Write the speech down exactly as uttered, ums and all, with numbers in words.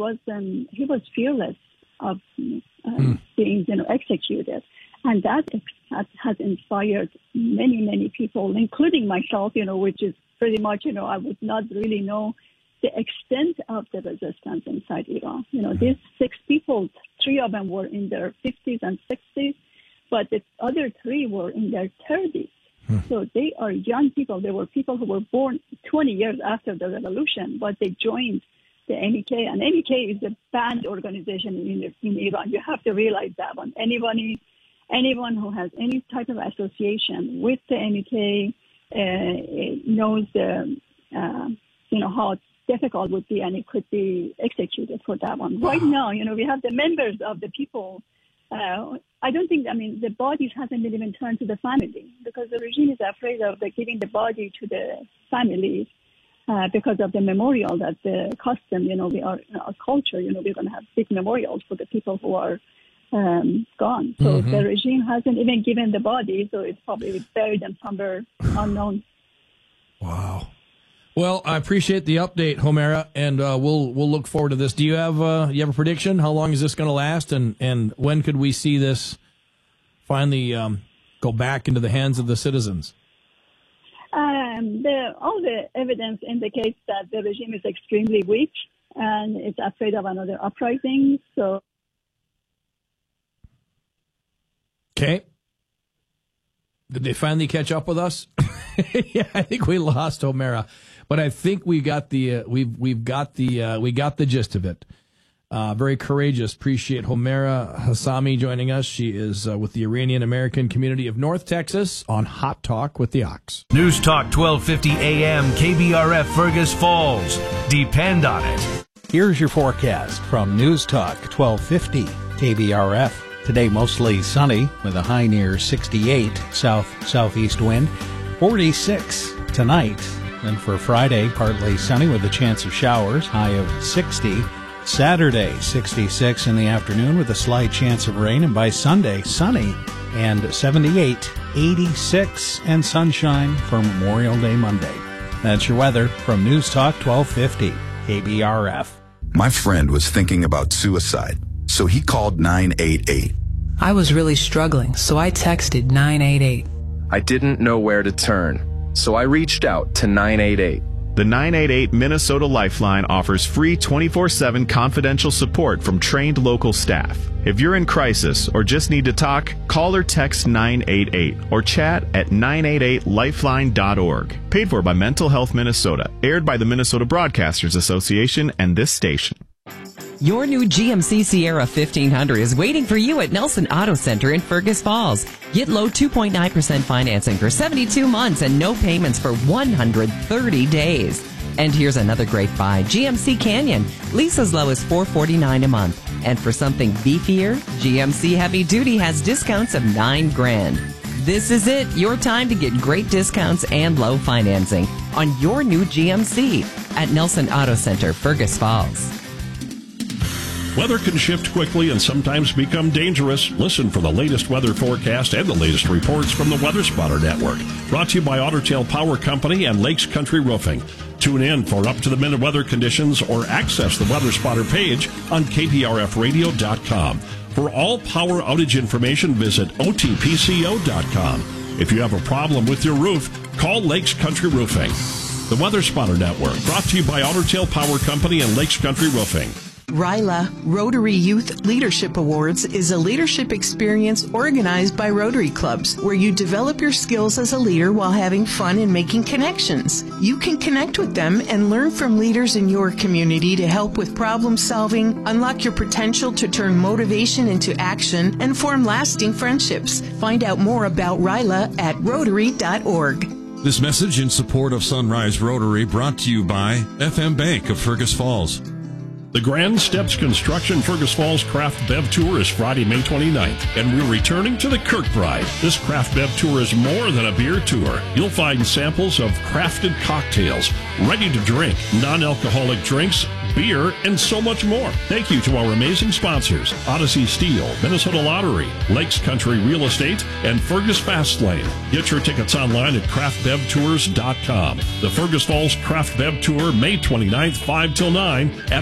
was um, he was fearless of uh, mm. being, you know, executed. And that has, has inspired many, many people, including myself, you know, which is pretty much, you know, I would not really know the extent of the resistance inside Iran. You know, these six people, three of them were in their fifties and sixties, but the other three were in their thirties. Hmm. So they are young people. They were people who were born twenty years after the revolution, but they joined the M E K. And M E K is a banned organization in, in Iran. You have to realize that one. Anybody, anyone who has any type of association with the M E K uh, knows the, uh, you know, how difficult would be, and it could be executed for that one. Wow. Right now, you know, we have the members of the people. Uh, I don't think, I mean, the bodies hasn't been even turned to the family because the regime is afraid of the, giving the body to the families uh, because of the memorial that the custom, you know, we are, in our culture, you know, we're going to have big memorials for the people who are um, gone. So mm-hmm. the regime hasn't even given the body, so it's probably buried them somewhere unknown. Wow. Well, I appreciate the update, Homaira, and uh, we'll we'll look forward to this. Do you have uh, you have a prediction? How long is this going to last, and, and when could we see this finally um, go back into the hands of the citizens? Um, the, all the evidence indicates that the regime is extremely weak and it's afraid of another uprising. So, okay, did they finally catch up with us? Yeah, I think we lost Homaira. But I think we got the uh, we've we've got the uh, we got the gist of it. Uh, very courageous. Appreciate Homaira Hassami joining us. She is uh, with the Iranian American community of North Texas on Hot Talk with the Ox. News Talk twelve fifty A M K B R F Fergus Falls. Depend on it. Here's your forecast from News Talk twelve fifty K B R F. Today mostly sunny with a high near sixty-eight, south southeast wind, forty-six tonight. And for Friday, partly sunny with a chance of showers, high of sixty. Saturday, sixty-six in the afternoon with a slight chance of rain. And by Sunday, sunny and seventy-eight, eighty-six, and sunshine for Memorial Day Monday. That's your weather from News Talk twelve fifty K B R F. My friend was thinking about suicide, so he called nine eight eight. I was really struggling, so I texted nine eight eight. I didn't know where to turn, so I reached out to nine eight eight. The nine eight eight Minnesota Lifeline offers free twenty-four seven confidential support from trained local staff. If you're in crisis or just need to talk, call or text nine eight eight or chat at nine eight eight lifeline dot org. Paid for by Mental Health Minnesota. Aired by the Minnesota Broadcasters Association and this station. Your new G M C Sierra fifteen hundred is waiting for you at Nelson Auto Center in Fergus Falls. Get low two point nine percent financing for seventy-two months and no payments for one hundred thirty days. And here's another great buy. G M C Canyon. Lease as low as four hundred forty-nine dollars a month. And for something beefier, G M C Heavy Duty has discounts of nine grand. This is it. Your time to get great discounts and low financing on your new G M C at Nelson Auto Center, Fergus Falls. Weather can shift quickly and sometimes become dangerous. Listen for the latest weather forecast and the latest reports from the Weather Spotter Network. Brought to you by Otter Tail Power Company and Lakes Country Roofing. Tune in for up-to-the-minute weather conditions or access the Weather Spotter page on K P R F radio dot com. For all power outage information, visit O T P C O dot com. If you have a problem with your roof, call Lakes Country Roofing. The Weather Spotter Network, brought to you by Otter Tail Power Company and Lakes Country Roofing. RILA, Rotary Youth Leadership Awards, is a leadership experience organized by Rotary Clubs where you develop your skills as a leader while having fun and making connections. You can connect with them and learn from leaders in your community to help with problem solving, unlock your potential to turn motivation into action, and form lasting friendships. Find out more about RILA at rotary dot org. This message in support of Sunrise Rotary brought to you by F M Bank of Fergus Falls. The Grand Steps Construction Fergus Falls Craft Bev Tour is Friday, May twenty-ninth, and we're returning to the Kirkbride. This Craft Bev Tour is more than a beer tour. You'll find samples of crafted cocktails, ready to drink, non-alcoholic drinks, beer, and so much more. Thank you to our amazing sponsors, Odyssey Steel, Minnesota Lottery, Lakes Country Real Estate, and Fergus Fastlane. Get your tickets online at craft bev tours dot com. The Fergus Falls Craft Bev Tour, May twenty-ninth, five till nine, at